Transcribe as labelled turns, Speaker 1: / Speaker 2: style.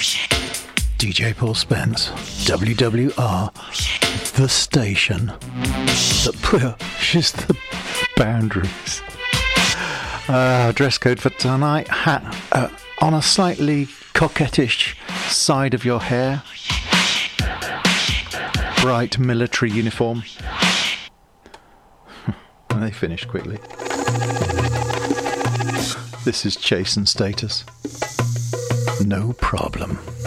Speaker 1: DJ Paul Spence, WWR, the station that pushes the boundaries. Dress code for tonight, hat on a slightly coquettish side of your hair, bright military uniform. They finished quickly. This is Chase and Status. No problem.